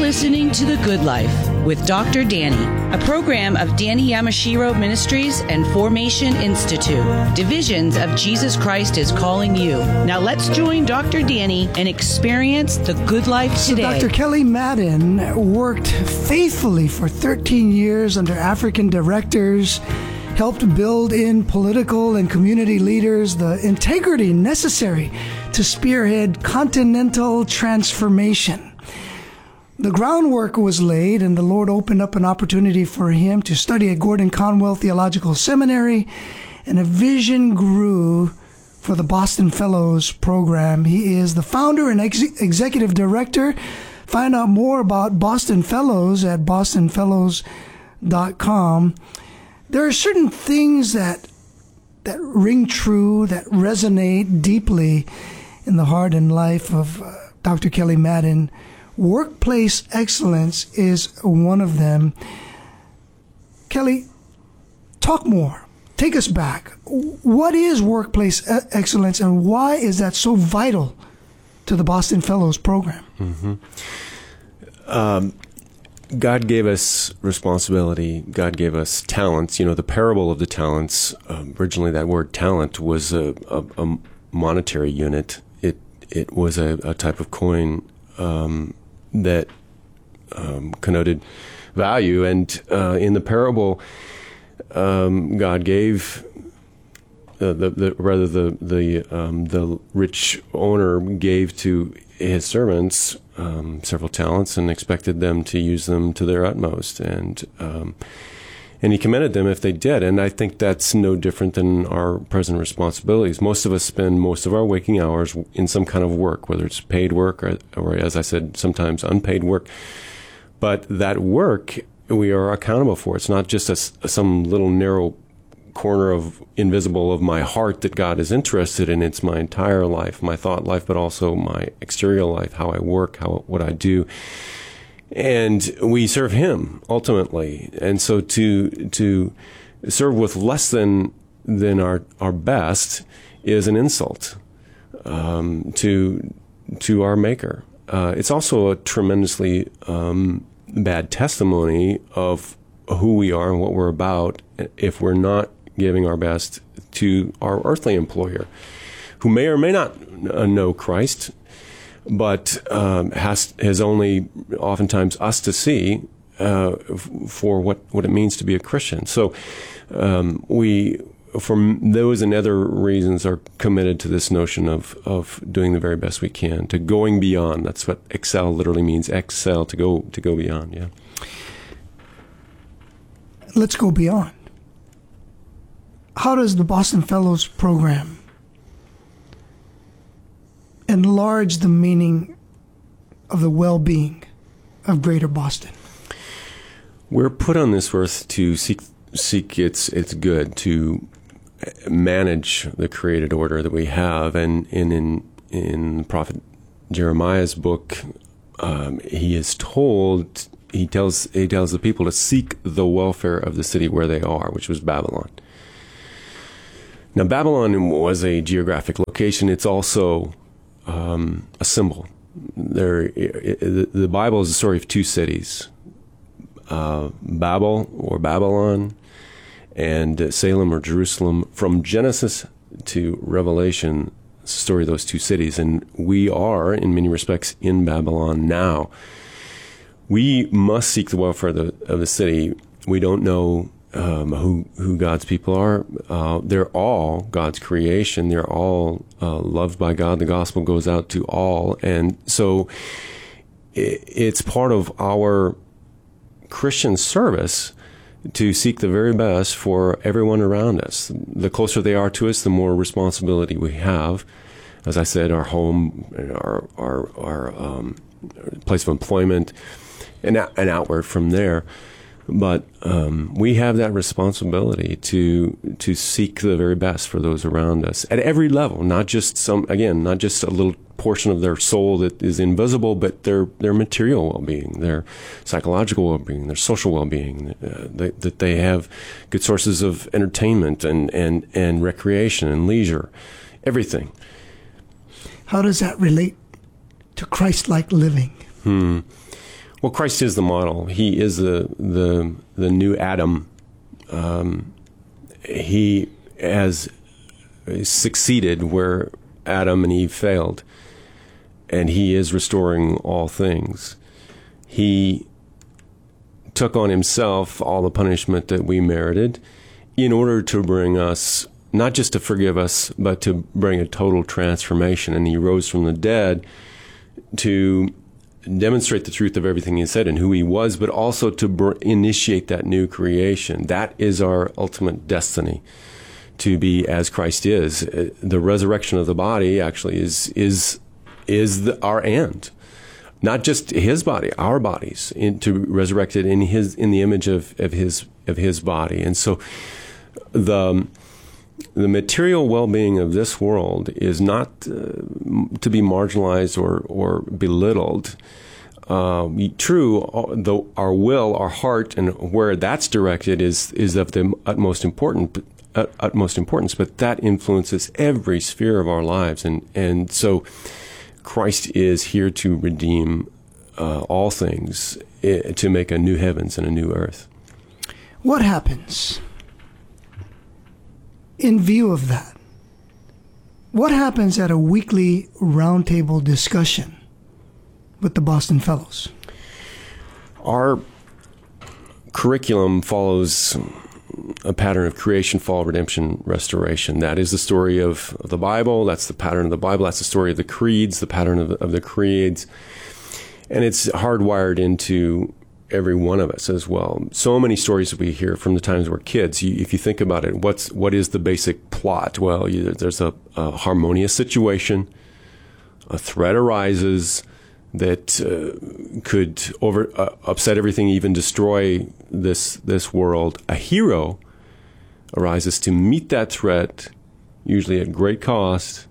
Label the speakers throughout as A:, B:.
A: listening to The Good Life with Dr. Danny, a program of Danny Yamashiro Ministries and Formation Institute. Divisions of Jesus Christ is calling you. Now let's join Dr. Danny and experience the good life today.
B: Dr. Kelly Madden worked faithfully for 13 years under African directors, helped build in political and community leaders the integrity necessary to spearhead continental transformation. The groundwork was laid, and the Lord opened up an opportunity for him to study at Gordon Conwell Theological Seminary, and a vision grew for the Boston Fellows program. He is the founder and executive director. Find out more about Boston Fellows at bostonfellows.com. There are certain things that ring true, that resonate deeply in the heart and life of Dr. Kelly Madden. Workplace excellence is one of them. Kelly, talk more. Take us back. What is workplace excellence, and why is that so vital to the Boston Fellows program?
C: God gave us responsibility. God gave us talents. You know, the parable of the talents, originally that word talent was a monetary unit. It was a type of coin that connoted value. And in the parable, God gave the rich owner gave to his servants several talents and expected them to use them to their utmost, and he commended them if they did. And I think that's no different than our present responsibilities. Most of us spend most of our waking hours in some kind of work, whether it's paid work or as I said, sometimes unpaid work. But that work we are accountable for. It's not just some little narrow corner of invisible of my heart that God is interested in. It's my entire life, my thought life, but also my exterior life, how I work, what I do. And we serve Him ultimately. And so to serve with less than our best is an insult to our Maker. It's also a tremendously bad testimony of who we are and what we're about if we're not giving our best to our earthly employer, who may or may not know Christ, but has only oftentimes us to see for what it means to be a Christian. So we, for those and other reasons, are committed to this notion of doing the very best we can, to going beyond. That's what excel literally means. Excel, to go beyond. Yeah.
B: Let's go beyond. How does the Boston Fellows program enlarge the meaning of the well-being of Greater Boston?
C: We're put on this earth to seek its good, to manage the created order that we have. And in the prophet Jeremiah's book, he tells the people to seek the welfare of the city where they are, which was Babylon. Now, Babylon was a geographic location. It's also a symbol. The Bible is the story of two cities, Babel or Babylon, and Salem or Jerusalem. From Genesis to Revelation, it's the story of those two cities. And we are, in many respects, in Babylon now. We must seek the welfare of the city. We don't know who God's people are. They're all God's creation. They're all loved by God. The gospel goes out to all. And so it's part of our Christian service to seek the very best for everyone around us. The closer they are to us, the more responsibility we have. As I said, our home, our place of employment, and outward from there. But we have that responsibility to seek the very best for those around us at every level, not just not just a little portion of their soul that is invisible, but their material well-being, their psychological well-being, their social well-being, that they have good sources of entertainment and recreation and leisure, everything.
B: How does that relate to Christ-like living?
C: Well, Christ is the model. He is the new Adam. He has succeeded where Adam and Eve failed, and he is restoring all things. He took on himself all the punishment that we merited in order to bring us, not just to forgive us, but to bring a total transformation. And he rose from the dead to demonstrate the truth of everything he said and who he was, but also to initiate that new creation. That is our ultimate destiny, to be as Christ is. The resurrection of the body actually is our end. Not just his body, our bodies, to resurrect it in the image of his body. And so the material well-being of this world is not to be marginalized or belittled. True, though our will, our heart, and where that's directed is of the utmost importance, but that influences every sphere of our lives. And so Christ is here to redeem all things, to make a new heavens and a new earth.
B: What happens in view of that? What happens at a weekly roundtable discussion with the Boston Fellows?
C: Our curriculum follows a pattern of creation, fall, redemption, restoration. That is the story of the Bible. That's the pattern of the Bible. That's the story of the creeds, the pattern of the creeds. And it's hardwired into every one of us as well. So many stories that we hear from the times we're kids. If you think about it, what is the basic plot? Well, there's a harmonious situation. A threat arises that could upset everything, even destroy this world. A hero arises to meet that threat, usually at great cost,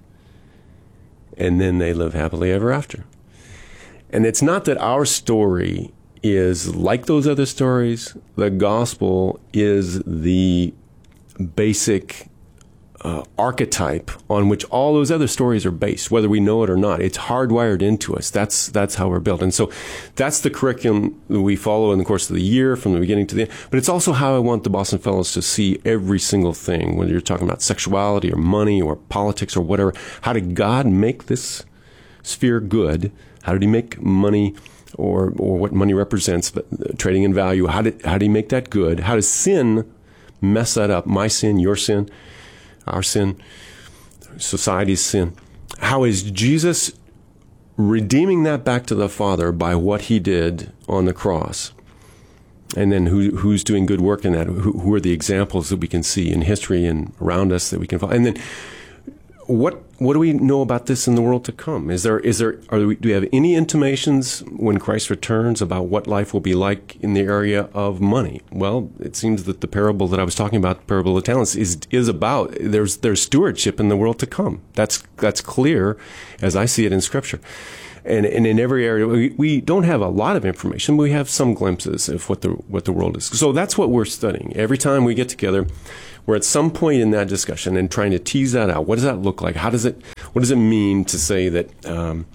C: and then they live happily ever after. And it's not that our story is like those other stories. The gospel is the basic archetype on which all those other stories are based, whether we know it or not. It's hardwired into us. That's how we're built. And so that's the curriculum that we follow in the course of the year from the beginning to the end. But it's also how I want the Boston Fellows to see every single thing, whether you're talking about sexuality or money or politics or whatever. How did God make this sphere good? How did he make money or what money represents, trading in value? How did he make that good? How does sin mess that up? My sin, your sin, our sin, society's sin. How is Jesus redeeming that back to the Father by what he did on the cross? And then who's doing good work in that? Who are the examples that we can see in history and around us that we can follow? And then what do we know about this in the world to come? Do we have any intimations when Christ returns about what life will be like in the area of money? Well, it seems that the parable that I was talking about, the parable of talents, is about there's stewardship in the world to come. That's clear as I see it in Scripture. And in every area, we don't have a lot of information, but we have some glimpses of what the world is. So that's what we're studying. Every time we get together, we're at some point in that discussion and trying to tease that out. What does that look like? What does it mean to say that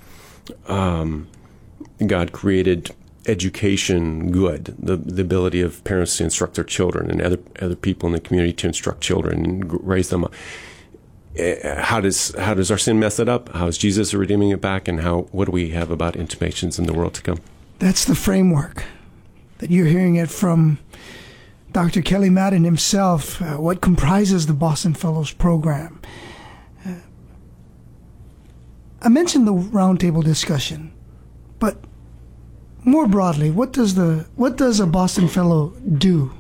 C: God created education good, the ability of parents to instruct their children and other people in the community to instruct children and raise them up? How does our sin mess it up? How is Jesus redeeming it back? And what do we have about intimations in the world to come?
B: That's the framework that you're hearing it from Dr. Kelly Madden himself, what comprises the Boston Fellows program. I mentioned the roundtable discussion, but more broadly, what does a Boston Fellow do?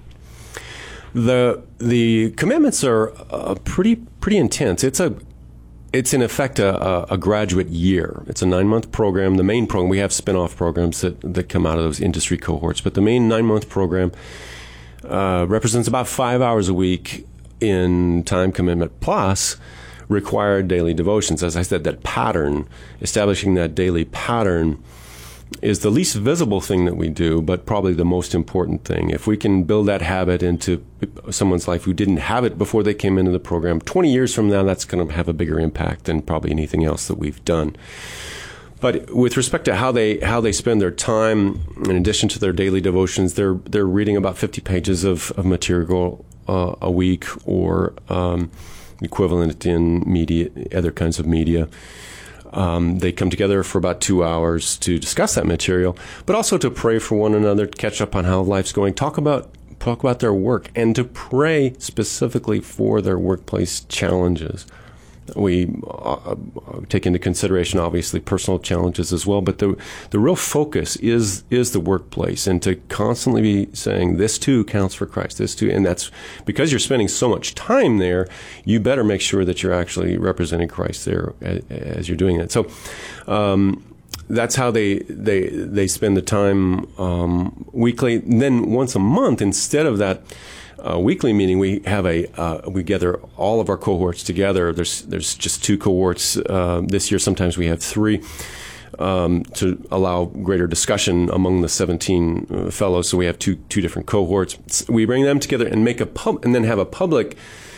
C: The commitments are pretty intense. It's in effect a graduate year. It's a 9-month program. The main program, we have spin-off programs that come out of those industry cohorts, but the main 9-month program represents about 5 hours a week in time commitment plus required daily devotions. As I said, that pattern, establishing that daily pattern, is the least visible thing that we do, but probably the most important thing. If we can build that habit into someone's life who didn't have it before they came into the program, 20 years from now, that's going to have a bigger impact than probably anything else that we've done. But with respect to how they spend their time, in addition to their daily devotions, they're reading about 50 pages of material a week, or equivalent in media, other kinds of media. They come together for about 2 hours to discuss that material, but also to pray for one another, to catch up on how life's going, talk about their work, and to pray specifically for their workplace challenges. We take into consideration, obviously, personal challenges as well, but the real focus is the workplace, and to constantly be saying, this too counts for Christ, this too, and that's because you're spending so much time there, you better make sure that you're actually representing Christ there as you're doing it. So that's how they spend the time weekly. And then once a month, instead of that weekly meeting, we have we gather all of our cohorts together. There's just 2 cohorts this year. Sometimes we have 3 to allow greater discussion among the 17 fellows. So we have two different cohorts. We bring them together and make and then have a public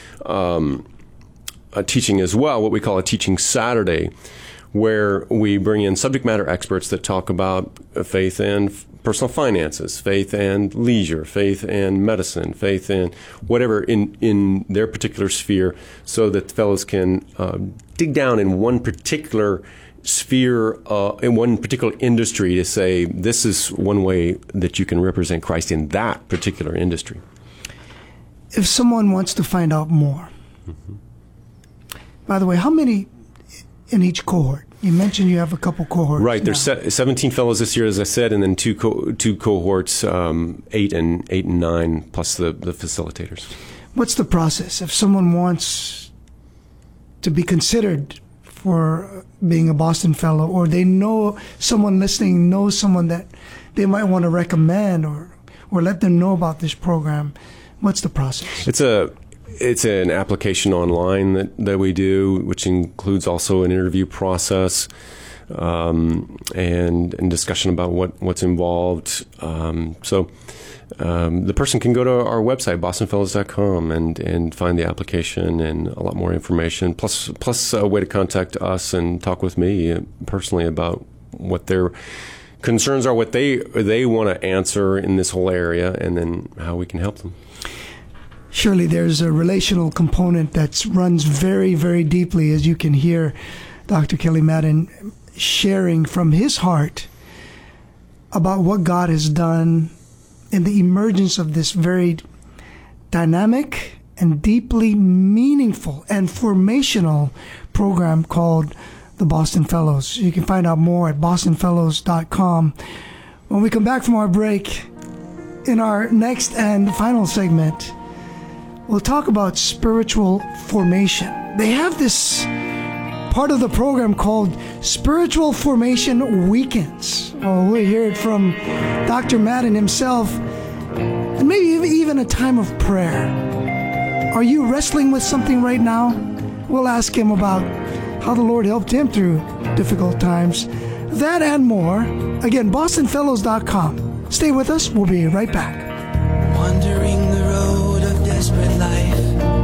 C: teaching as well, what we call a Teaching Saturday, where we bring in subject matter experts that talk about faith and personal finances, faith and leisure, faith and medicine, faith and whatever in their particular sphere, so that the fellows can dig down in one particular sphere, in one particular industry, to say, this is one way that you can represent Christ in that particular industry.
B: If someone wants to find out more, by the way, how many in each cohort? You mentioned you have a couple cohorts.
C: Right. There's 17 fellows this year, as I said, and then two cohorts, 8 and 9, plus the facilitators. What's
B: the process? If someone wants to be considered for being a Boston Fellow, or they know someone listening, knows someone that they might want to recommend or let them know about this program, what's the process?
C: It's an application online that we do, which includes also an interview process and discussion about what's involved. So the person can go to our website, bostonfellows.com, and find the application and a lot more information, plus a way to contact us and talk with me personally about what their concerns are, what they want to answer in this whole area, and then how we can help them.
B: Surely there's a relational component that runs very, very deeply, as you can hear Dr. Kelly Madden sharing from his heart about what God has done in the emergence of this very dynamic and deeply meaningful and formational program called the Boston Fellows. You can find out more at bostonfellows.com. When we come back from our break, in our next and final segment, we'll talk about spiritual formation. They have this part of the program called Spiritual Formation Weekends. Oh, we'll hear it from Dr. Madden himself, and maybe even a time of prayer. Are you wrestling with something right now? We'll ask him about how the Lord helped him through difficult times. That and more. Again, bostonfellows.com. Stay with us. We'll be right back.
D: Wandering the road of desperate life,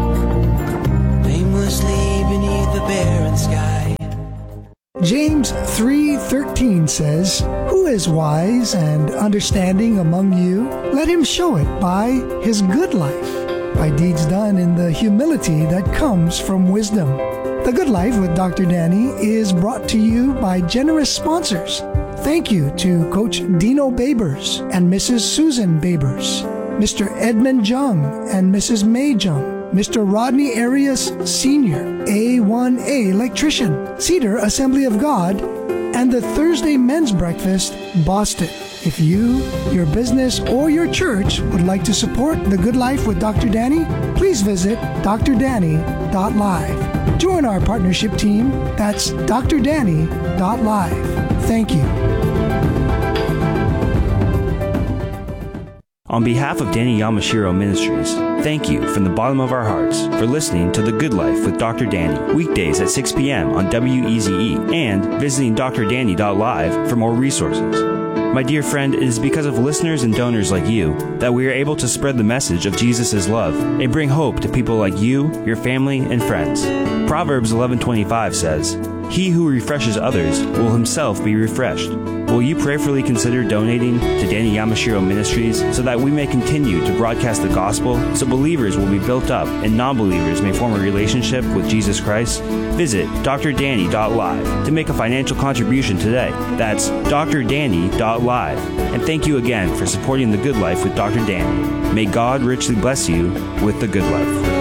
D: aimlessly beneath the barren sky.
B: James 3:13 says, "Who is wise and understanding among you? Let him show it by his good life, by deeds done in the humility that comes from wisdom." The Good Life with Dr. Danny is brought to you by generous sponsors. Thank you to Coach Dino Babers and Mrs. Susan Babers, Mr. Edmund Jung and Mrs. May Jung, Mr. Rodney Arias Sr., A1A Electrician, Cedar Assembly of God, and the Thursday Men's Breakfast, Boston. If you, your business, or your church would like to support The Good Life with Dr. Danny, please visit drdanny.live. Join our partnership team. That's drdanny.live. Thank you.
E: On behalf of Danny Yamashiro Ministries, thank you from the bottom of our hearts for listening to The Good Life with Dr. Danny, weekdays at 6 p.m. on WEZE, and visiting drdanny.live for more resources. My dear friend, it is because of listeners and donors like you that we are able to spread the message of Jesus' love and bring hope to people like you, your family, and friends. Proverbs 11:25 says, He who refreshes others will himself be refreshed. Will you prayerfully consider donating to Danny Yamashiro Ministries so that we may continue to broadcast the gospel, so believers will be built up and non-believers may form a relationship with Jesus Christ? Visit drdanny.live to make a financial contribution today. That's drdanny.live. And thank you again for supporting The Good Life with Dr. Danny. May God richly bless you with The Good Life.